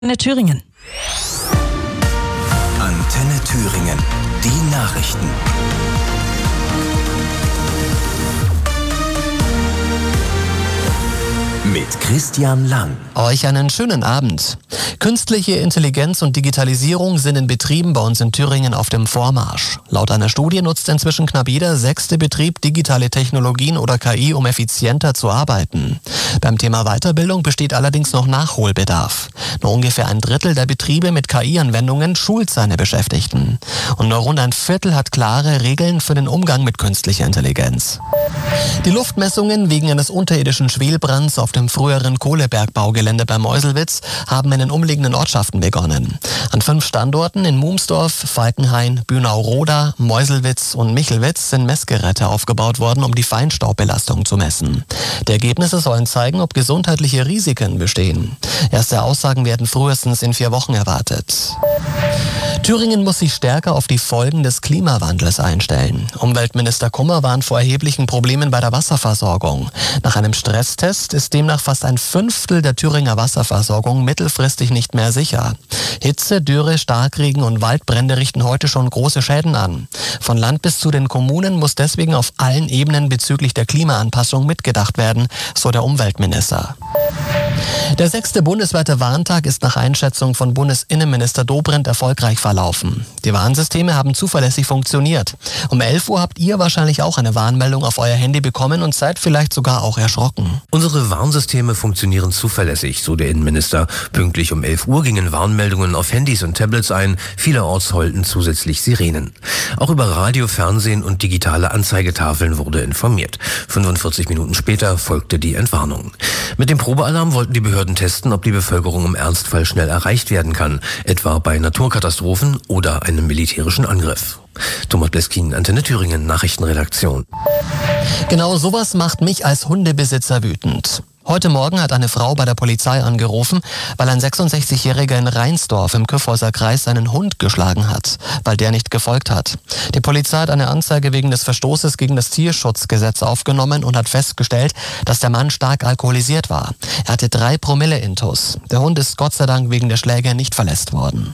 Antenne Thüringen. Antenne Thüringen. Die Nachrichten. Mit Christian Lang. Euch einen schönen Abend. Künstliche Intelligenz und Digitalisierung sind in Betrieben bei uns in Thüringen auf dem Vormarsch. Laut einer Studie nutzt inzwischen knapp jeder 6. Betrieb digitale Technologien oder KI, um effizienter zu arbeiten. Beim Thema Weiterbildung besteht allerdings noch Nachholbedarf. Nur ungefähr ein Drittel der Betriebe mit KI-Anwendungen schult seine Beschäftigten. Und nur rund ein Viertel hat klare Regeln für den Umgang mit künstlicher Intelligenz. Die Luftmessungen wegen eines unterirdischen Schwelbrands auf dem früheren Kohlebergbaugelände bei Meuselwitz haben in den umliegenden Ortschaften begonnen. An 5 Standorten in Mumsdorf, Falkenhain, Bünau-Roda, Meuselwitz und Michelwitz sind Messgeräte aufgebaut worden, um die Feinstaubbelastung zu messen. Die Ergebnisse sollen zeigen, ob gesundheitliche Risiken bestehen. Erste Aussagen werden frühestens in 4 Wochen erwartet. Thüringen muss sich stärker auf die Folgen des Klimawandels einstellen. Umweltminister Kummer warnt vor erheblichen Problemen bei der Wasserversorgung. Nach einem Stresstest ist demnach fast ein Fünftel der Thüringer Wasserversorgung mittelfristig nicht mehr sicher. Hitze, Dürre, Starkregen und Waldbrände richten heute schon große Schäden an. Von Land bis zu den Kommunen muss deswegen auf allen Ebenen bezüglich der Klimaanpassung mitgedacht werden, so der Umweltminister. Der 6. bundesweite Warntag ist nach Einschätzung von Bundesinnenminister Dobrindt erfolgreich verlaufen. Die Warnsysteme haben zuverlässig funktioniert. Um 11 Uhr habt ihr wahrscheinlich auch eine Warnmeldung auf euer Handy bekommen und seid vielleicht sogar auch erschrocken. Unsere Warnsysteme funktionieren zuverlässig, so der Innenminister. Pünktlich um 11 Uhr gingen Warnmeldungen auf Handys und Tablets ein. Vielerorts heulten zusätzlich Sirenen. Auch über Radio, Fernsehen und digitale Anzeigetafeln wurde informiert. 45 Minuten später folgte die Entwarnung. Mit dem Probealarm wollten die Behörden testen, ob die Bevölkerung im Ernstfall schnell erreicht werden kann, etwa bei Naturkatastrophen oder einem militärischen Angriff. Thomas Bleskin, Antenne Thüringen, Nachrichtenredaktion. Genau sowas macht mich als Hundebesitzer wütend. Heute Morgen hat eine Frau bei der Polizei angerufen, weil ein 66-Jähriger in Rheinsdorf im Kyffhäuser Kreis seinen Hund geschlagen hat, weil der nicht gefolgt hat. Die Polizei hat eine Anzeige wegen des Verstoßes gegen das Tierschutzgesetz aufgenommen und hat festgestellt, dass der Mann stark alkoholisiert war. Er hatte 3 Promille Intus. Der Hund ist Gott sei Dank wegen der Schläge nicht verletzt worden.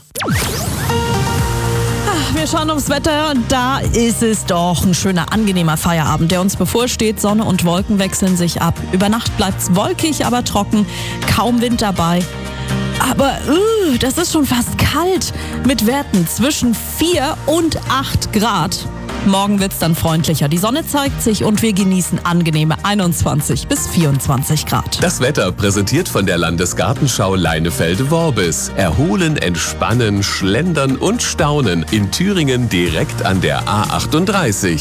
Wir schauen aufs Wetter und da ist es doch ein schöner, angenehmer Feierabend, der uns bevorsteht. Sonne und Wolken wechseln sich ab. Über Nacht bleibt's wolkig, aber trocken. Kaum Wind dabei. Aber das ist schon fast kalt. Mit Werten zwischen 4 und 8 Grad. Morgen wird's dann freundlicher. Die Sonne zeigt sich und wir genießen angenehme 21 bis 24 Grad. Das Wetter präsentiert von der Landesgartenschau Leinefelde-Worbis. Erholen, entspannen, schlendern und staunen. In Thüringen direkt an der A38.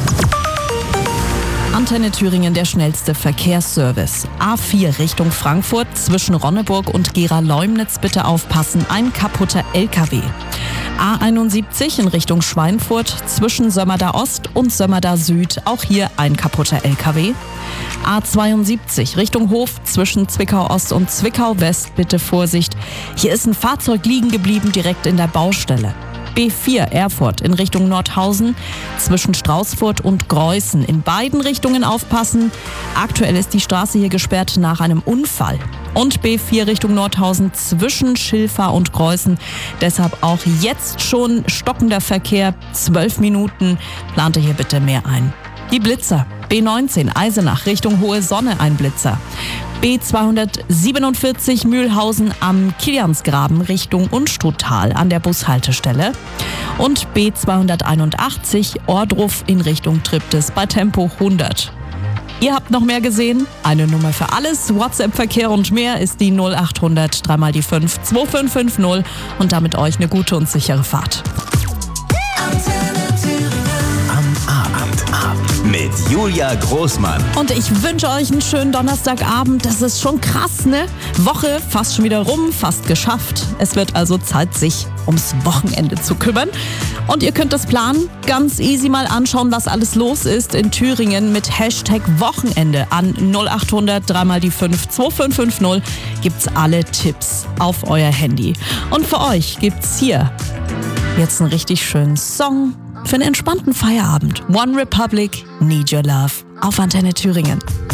Antenne Thüringen, der schnellste Verkehrsservice. A4 Richtung Frankfurt, zwischen Ronneburg und Gera-Leumnitz bitte aufpassen, ein kaputter LKW. A71 in Richtung Schweinfurt, zwischen Sömmerda Ost und Sömmerda Süd, auch hier ein kaputter LKW. A72 Richtung Hof, zwischen Zwickau Ost und Zwickau West bitte Vorsicht. Hier ist ein Fahrzeug liegen geblieben direkt in der Baustelle. B4 Erfurt in Richtung Nordhausen, zwischen Straußfurt und Greußen. In beiden Richtungen aufpassen. Aktuell ist die Straße hier gesperrt nach einem Unfall. Und B4 Richtung Nordhausen zwischen Schilfa und Greußen. Deshalb auch jetzt schon stockender Verkehr. 12 Minuten. Plante hier bitte mehr ein. Die Blitzer. B19 Eisenach Richtung Hohe Sonne ein Blitzer. B247 Mühlhausen am Kiliansgraben Richtung Unstruttal an der Bushaltestelle. Und B281 Ohrdruf in Richtung Triptis bei Tempo 100. Ihr habt noch mehr gesehen? Eine Nummer für alles. WhatsApp-Verkehr und mehr ist die 0800 3 mal die 5 2550 und damit euch eine gute und sichere Fahrt. Mit Julia Großmann. Und ich wünsche euch einen schönen Donnerstagabend. Das ist schon krass, ne? Woche fast schon wieder rum, fast geschafft. Es wird also Zeit, sich ums Wochenende zu kümmern. Und ihr könnt das planen, ganz easy mal anschauen, was alles los ist in Thüringen mit Hashtag Wochenende. An 0800 3 mal die 5 2550 gibt's alle Tipps auf euer Handy. Und für euch gibt's hier jetzt einen richtig schönen Song für einen entspannten Feierabend. One Republic, Need Your Love auf Antenne Thüringen.